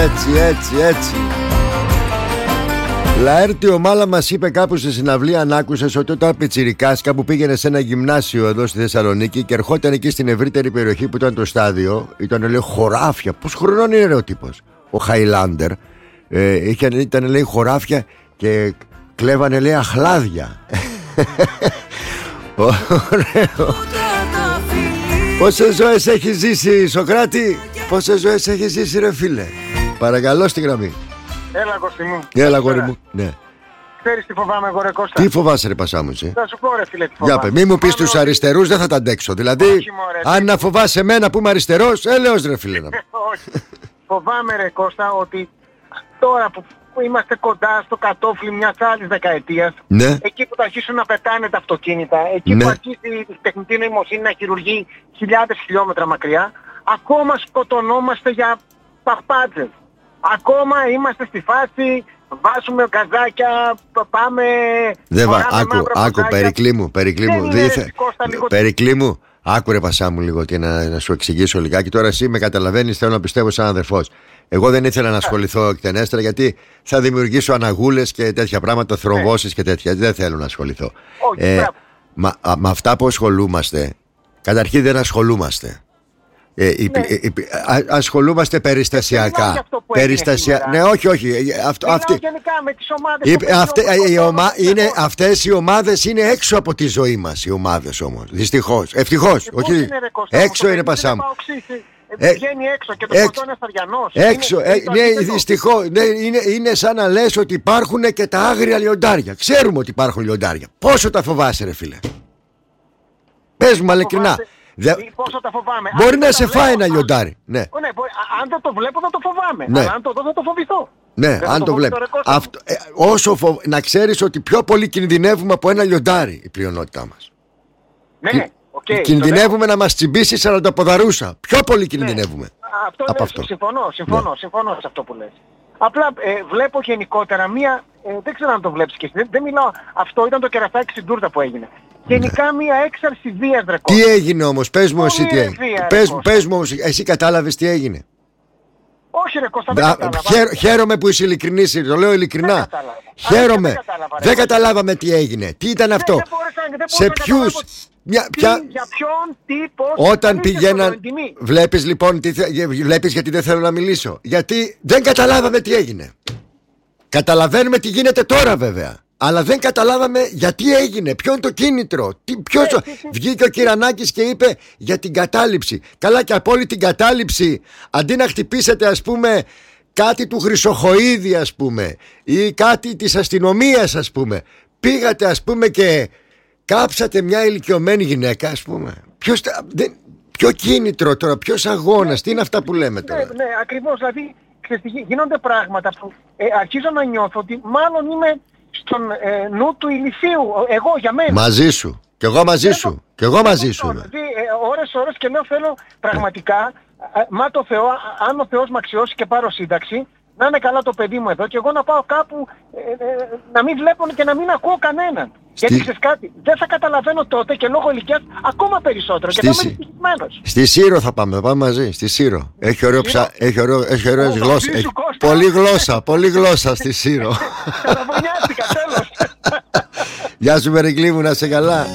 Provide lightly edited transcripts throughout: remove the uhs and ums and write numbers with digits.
Έτσι. Λαέρτη ο Μάλα μας είπε κάπου στη συναυλία, αν άκουσες, ότι όταν πιτσιρικάς κάπου πήγαινε σε ένα γυμνάσιο εδώ στη Θεσσαλονίκη και ερχόταν εκεί στην ευρύτερη περιοχή που ήταν το στάδιο, ήταν λέει χωράφια. Πώς χρονών είναι ρε ο τύπος? Ο Χάιλάντερ. Ήταν λέει χωράφια και κλέβανε λέει αχλάδια. Ωραίο. Πόσες ζωές έχει ζήσει, Σοκράτη? Πόσες ζωές έχει ζήσει ρε φίλε? Παρακαλώ στη γραμμή. Έλα Κώστη μου. Έλα γόρι μου. Ναι. Ξέρεις τι φοβάμαι εγώ ρε Κώστα? Τι φοβάσαι ρε Πασά μου εσύ? Θα σου πω ρε φίλε τι φοβάμαι. Για πέ, μη μου πεις τους αριστερούς, δεν θα τα αντέξω. Δηλαδή Όχι, μωρέ, αν να φοβάσαι εμένα που είμαι αριστερός, έλεος ρε φίλε. Όχι. Φοβάμαι ρε Κώστα ότι τώρα που είμαστε κοντά στο κατόφλι μιας άλλης δεκαετίας, ναι. Εκεί που θα αρχίσουν να πετάνε τα αυτοκίνητα, εκεί ναι. που αρχίζει η τεχνητή νοημοσύνη να χειρουργεί χιλιάδες χιλιόμετρα μακριά, ακόμα σκοτωνόμαστε για παπάντζες. Ακόμα είμαστε στη φάση, βάζουμε γκαζάκια, πάμε... Άκου, Περικλή μου, άκου ρε Πασά μου λίγο και να σου εξηγήσω λιγάκι. Τώρα εσύ με καταλαβαίνεις, θέλω να πιστεύω σαν αδερφός. Εγώ δεν ήθελα να ασχοληθώ εκτενέστερα γιατί θα δημιουργήσω αναγούλες και τέτοια πράγματα, θρομβώσεις και τέτοια. Δεν θέλω να ασχοληθώ. Με αυτά που ασχολούμαστε, καταρχήν δεν ασχολούμαστε. Ασχολούμαστε περιστασιακά. Ναι, όχι. Αυτές οι ομάδες είναι έξω από τη ζωή μας. Οι ομάδες όμως. Δυστυχώς. Ευτυχώς. Όχι. Έξω είναι Πασά μου. Βγαίνει έξω και το σκοτώνει Ασταριανός. Έξω, ναι, δυστυχώς. Είναι σαν να λες ότι υπάρχουν και τα άγρια λιοντάρια. Ξέρουμε ότι υπάρχουν λιοντάρια. Πόσο τα φοβάσαι ρε φίλε? Πες μου ειλικρινά. Πόσο τα φοβάμαι? Μπορεί να σε φάει ένα λιοντάρι. Ναι. Αν δεν το βλέπω θα το φοβάμαι. Ναι. Αλλά αν το δω θα το φοβηθώ. Ναι, αν το βλέπω. Να ξέρεις ότι πιο πολύ κινδυνεύουμε από ένα λιοντάρι η πλειονότητά μας. Ναι. Κινδυνεύουμε να μας τσιμπήσει σαρανταποδαρούσα. Πιο πολύ κινδυνεύουμε. Αυτό. Συμφωνώ σε αυτό που λες. Απλά βλέπω γενικότερα μία... δεν ξέρω αν το βλέπεις και εσύ. Δεν μιλάω... Αυτό ήταν το κερατάκι στην τούρτα που έγινε. Γενικά μία έξαρση βίας ρε Κώστα. Τι έγινε όμως? Πες μου εσύ τι έγινε. Πες μου εσύ κατάλαβες τι έγινε? Όχι ρε Κώστα, δεν κατάλαβα. Χαίρομαι που είσαι ειλικρινής, το λέω ειλικρινά. Χαίρομαι. Δεν καταλάβαμε τι έγινε. Τι ήταν αυτό? Σε ποιους? Για ποιον, τι, πώς? Όταν πηγαίναν. Βλέπεις λοιπόν, βλέπεις γιατί δεν θέλω να μιλήσω? Γιατί δεν καταλάβαμε τι έγινε. Καταλαβαίνουμε τι γίνεται τώρα βέβαια, αλλά δεν καταλάβαμε γιατί έγινε. Ποιο είναι το κίνητρο? Βγήκε ο Κυρανάκης και είπε για την κατάληψη. Καλά, και από όλη την κατάληψη, αντί να χτυπήσετε ας πούμε κάτι του Χρυσοχοΐδη ας πούμε, ή κάτι της αστυνομίας ας πούμε, πήγατε ας πούμε και κάψατε μια ηλικιωμένη γυναίκα ας πούμε. Ποιο κίνητρο τώρα? Ποιος αγώνας? Τι είναι αυτά που λέμε τώρα? Ναι, ακριβώς. Δηλαδή γίνονται πράγματα που αρχίζω να νιώθω ότι μάλλον είμαι στον νου του ηλιθίου. Εγώ για μένα. Μαζί σου. Κι εγώ μαζί σου. Δηλαδή ώρες και λέω θέλω πραγματικά, μα το Θεό, αν ο Θεός με αξιώσει και πάρω σύνταξη, να είναι καλά το παιδί μου εδώ και εγώ να πάω κάπου να μην βλέπω και να μην ακούω κανέναν. Γιατί ξέρεις κάτι, δεν θα καταλαβαίνω τότε και λόγω ηλικίας ακόμα περισσότερο. Και θα είμαι ευτυχισμένος. Στη Σύρο θα πάμε μαζί, στη Σύρο. Έχει ωραίες γλώσσες. Πολύ γλώσσα στη Σύρο. Καραβωνιάστηκα, τέλος. Γεια σου Περικλή μου, να είσαι καλά.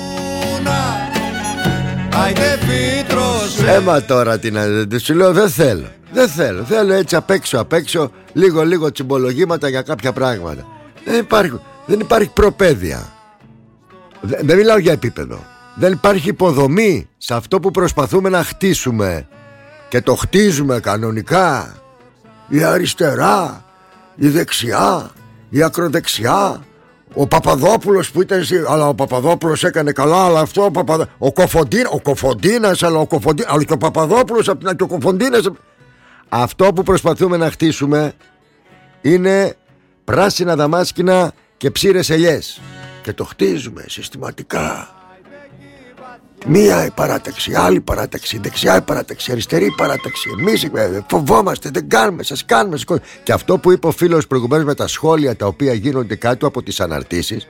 Έμα τώρα τι να... Σου λέω δεν θέλω. Θέλω έτσι απ' έξω λίγο τσιμπολογήματα για κάποια πράγματα. Δεν υπάρχει προπαίδεια. Δεν μιλάω για επίπεδο. Δεν υπάρχει υποδομή σε αυτό που προσπαθούμε να χτίσουμε. Και το χτίζουμε κανονικά. Η αριστερά, η δεξιά, η ακροδεξιά. Ο Παπαδόπουλος που ήταν... Αλλά ο Παπαδόπουλος έκανε καλά. Αλλά αυτό ο Κοφοντίνας. Αλλά και ο Παπαδόπουλος απ' την άλλη και ο Κοφοντίνας. Αυτό που προσπαθούμε να χτίσουμε είναι πράσινα δαμάσκηνα και ψήρες ελιές. Και το χτίζουμε συστηματικά. Μία η παράταξη, άλλη παράταξη, δεξιά η παράταξη, αριστερή η παράταξη. Εμείς φοβόμαστε, δεν κάνουμε, σας κάνουμε. Και αυτό που είπε ο φίλος προηγουμένως με τα σχόλια τα οποία γίνονται κάτω από τις αναρτήσεις.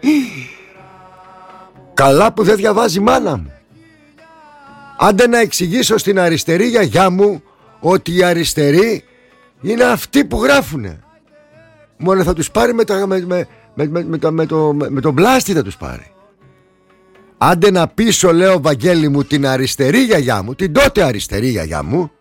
Καλά που δεν διαβάζει η μάνα μου. Άντε να εξηγήσω στην αριστερή γιαγιά μου ότι οι αριστεροί Είναι αυτοί που γράφουνε. Μόνο θα τους πάρει με τον πλάστη θα τους πάρει. Άντε να πείσω, λέω, Βαγγέλη μου, την αριστερή γιαγιά μου, την τότε αριστερή γιαγιά μου,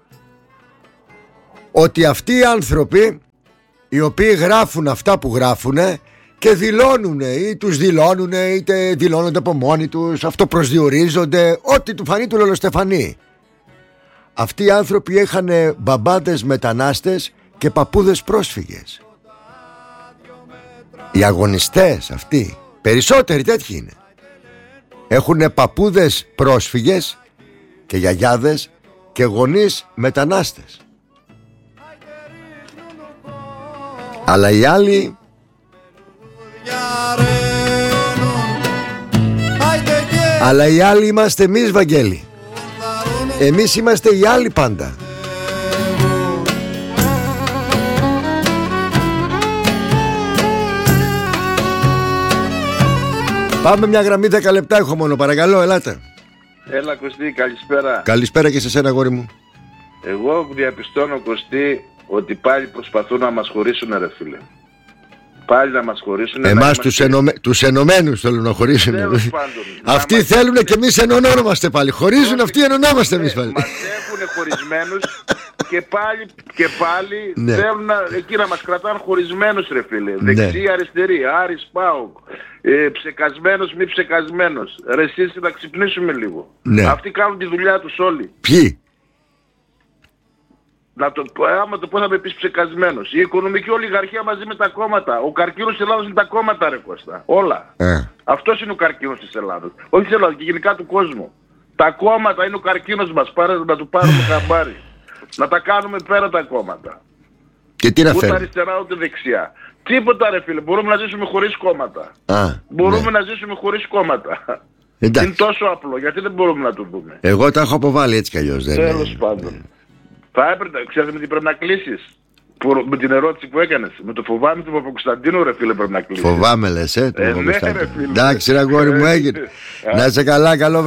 ότι αυτοί οι άνθρωποι οι οποίοι γράφουν αυτά που γράφουνε και δηλώνουν ή τους δηλώνουν είτε δηλώνονται από μόνοι τους, αυτοπροσδιορίζονται, ό,τι του φανεί του λολοστεφανεί. Αυτοί οι άνθρωποι είχαν μπαμπάδες μετανάστες και παππούδες πρόσφυγες. Οι αγωνιστές αυτοί, περισσότεροι τέτοιοι είναι, έχουν παππούδες πρόσφυγες και γιαγιάδες και γονείς μετανάστες. Αλλά οι άλλοι είμαστε εμείς, Βαγγέλη. Εμείς είμαστε οι άλλοι πάντα. Πάμε μια γραμμή, 10 λεπτά έχω μόνο, παρακαλώ, ελάτε. Έλα Κωστή, καλησπέρα. Καλησπέρα και σε σένα, αγόρι μου. Εγώ διαπιστώνω, Κωστή, ότι πάλι προσπαθούν να μας χωρίσουν, ρε φίλε. Πάλι να μας χωρίσουν. Εμάς τους ενωμένους θέλουν να χωρίσουν. Αυτοί θέλουν και εμείς ενωνόμαστε πάλι. Χωρίζουν αυτοί, ενωνόμαστε εμείς πάλι. Μας έχουν χωρισμένους και πάλι ναι. Θέλουν εκεί να μας κρατάνε χωρισμένους, ρε φίλε. Ναι. Δεξί, αριστερή, Άρης, ΠΑΟΚ, ψεκασμένος, μη ψεκασμένος. Ρε εσείς να ξυπνήσουμε λίγο. Ναι. Αυτοί κάνουν τη δουλειά τους όλοι. Ποιοι? Άμα το πω θα με πεις ψεκασμένος. Η οικονομική ολιγαρχία μαζί με τα κόμματα. Ο καρκίνος της Ελλάδος είναι τα κόμματα, ρε Κώστα. Όλα. Αυτός είναι ο καρκίνος της Ελλάδος. Όχι της Ελλάδος και γενικά του κόσμου. Τα κόμματα είναι ο καρκίνος μας. Να του πάρουμε χαμπάρι. Να τα κάνουμε πέρα τα κόμματα. Και τι να φέρει? Ούτε αριστερά ούτε δεξιά. Τίποτα, ρε φίλε. Μπορούμε να ζήσουμε χωρίς κόμματα. Μπορούμε να ζήσουμε χωρίς κόμματα. Εντάξει. Είναι τόσο απλό. Γιατί δεν μπορούμε να το δούμε? Εγώ τα έχω αποβάλει έτσι κι αλλιώς. Τέλος πάντων. Θα έπρεπε, ξέρετε με τι πρέπει να κλείσεις? Με την ερώτηση που έκανες. Με το φοβάμαι του Παπακοσταντίνου, ρε φίλε, πρέπει να κλείσεις. Φοβάμαι λες, ναι, ρε φίλε. Εντάξει, ρε αγόρι μου, έγινε. Να είσαι καλά, καλό βράδυ.